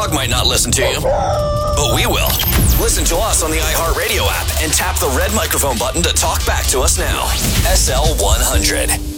dog might not listen to you, but we will. Listen to us on the iHeartRadio app and tap the red microphone button to talk back to us now. SL100.